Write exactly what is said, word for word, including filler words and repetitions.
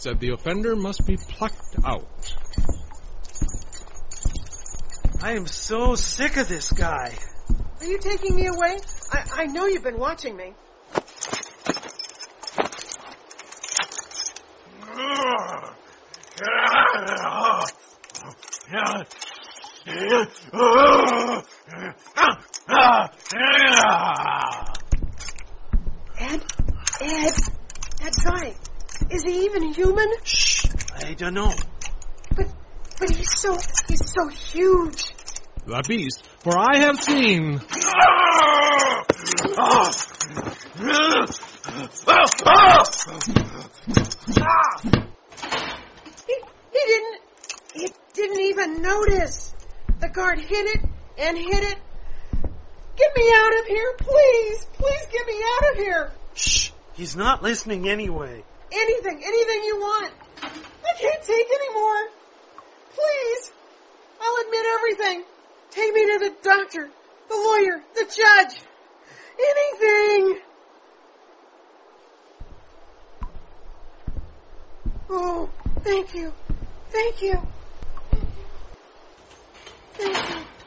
said the offender must be plucked out. I am so sick of this guy. Are you taking me away? I, I know you've been watching me. Ed? Ed? That guy, is he even human? Shh, I don't know. But, but he's so, he's so huge. The beast, for I have seen... He, he didn't, he didn't even notice. The guard hit it and hit it. Get me out of here, please. Please get me out of here. Shh, he's not listening anyway. Anything, anything you want. I can't take anymore. Please. I'll admit everything. Take me to the doctor, the lawyer, the judge. Anything. Oh, thank you. Thank you. Thank you.